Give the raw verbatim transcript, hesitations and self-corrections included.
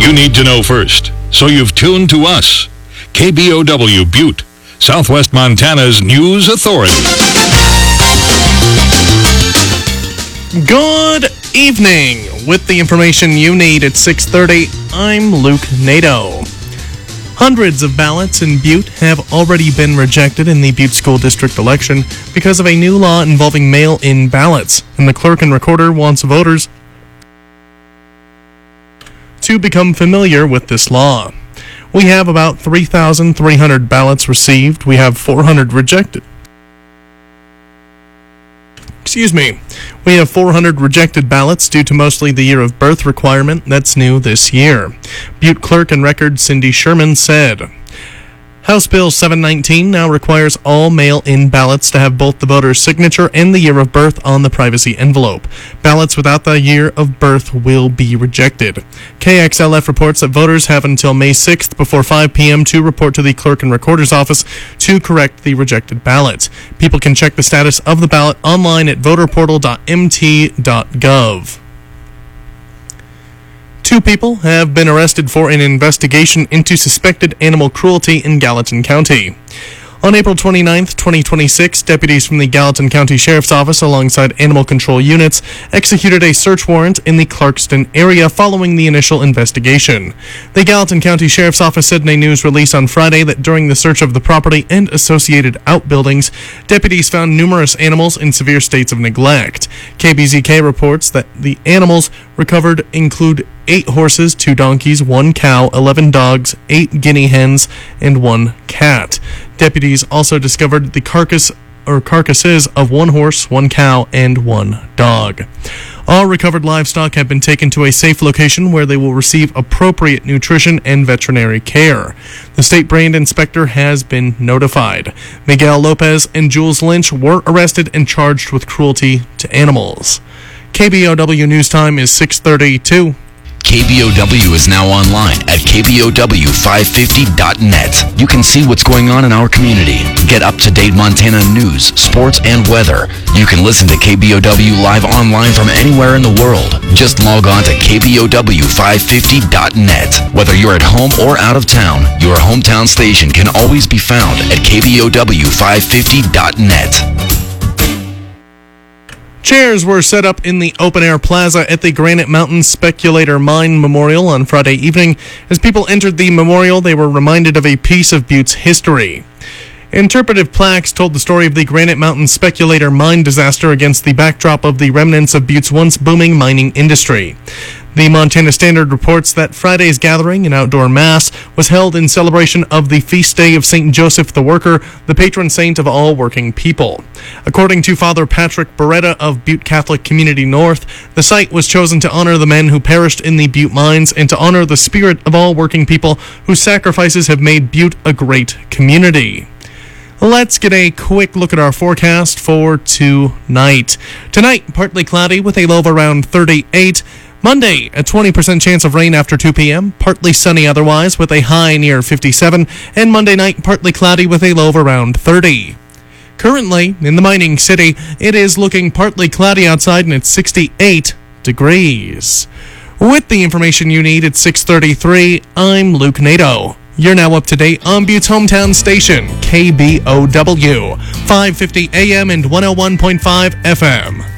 you need to know first, so you've tuned to us. K B O W Butte, Southwest Montana's news authority. Good evening. With the information you need at six thirty, I'm Luke Nadeau. Hundreds of ballots in Butte have already been rejected in the Butte School District election because of a new law involving mail-in ballots, and the clerk and recorder wants voters to become familiar with this law. We have about three thousand three hundred ballots received. We have four hundred rejected. Excuse me. We have four hundred rejected ballots due to mostly the year of birth requirement that's new this year. Butte Clerk and Record Cindy Sherman said, House Bill seven nineteen now requires all mail-in ballots to have both the voter's signature and the year of birth on the privacy envelope. Ballots without the year of birth will be rejected. K X L F reports that voters have until May sixth before five p.m. to report to the clerk and recorder's office to correct the rejected ballots. People can check the status of the ballot online at voter portal dot m t dot gov. Two people have been arrested for an investigation into suspected animal cruelty in Gallatin County. On April twenty-ninth, twenty twenty-six, deputies from the Gallatin County Sheriff's Office alongside animal control units executed a search warrant in the Clarkston area following the initial investigation. The Gallatin County Sheriff's Office said in a news release on Friday that during the search of the property and associated outbuildings, deputies found numerous animals in severe states of neglect. K B Z K reports that the animals recovered include eight horses, two donkeys, one cow, eleven dogs, eight guinea hens, and one cat. Deputies also discovered the carcass or carcasses of one horse, one cow, and one dog. All recovered livestock have been taken to a safe location where they will receive appropriate nutrition and veterinary care. The state brand inspector has been notified. Miguel Lopez and Jules Lynch were arrested and charged with cruelty to animals. K B O W News Time is six thirty-two. K B O W is now online at k b o w five fifty dot net. You can see what's going on in our community. Get up-to-date Montana news, sports, and weather. You can listen to K B O W live online from anywhere in the world. Just log on to k b o w five fifty dot net. Whether you're at home or out of town, your hometown station can always be found at k b o w five fifty dot net. Chairs were set up in the open-air plaza at the Granite Mountain Speculator Mine Memorial on Friday evening. As people entered the memorial, they were reminded of a piece of Butte's history. Interpretive plaques told the story of the Granite Mountain Speculator mine disaster against the backdrop of the remnants of Butte's once booming mining industry. The Montana Standard reports that Friday's gathering, an outdoor mass, was held in celebration of the feast day of Saint Joseph the Worker, the patron saint of all working people. According to Father Patrick Beretta of Butte Catholic Community North, the site was chosen to honor the men who perished in the Butte mines and to honor the spirit of all working people whose sacrifices have made Butte a great community. Let's get a quick look at our forecast for tonight. Tonight, partly cloudy with a low of around thirty-eight. Monday, a twenty percent chance of rain after two p.m., partly sunny otherwise with a high near fifty-seven, and Monday night, partly cloudy with a low of around thirty. Currently, in the mining city, it is looking partly cloudy outside and it's sixty-eight degrees. With the information you need at six thirty-three, I'm Luke Nadeau. You're now up to date on Butte's hometown station, K B O W, five fifty A M and one oh one point five F M.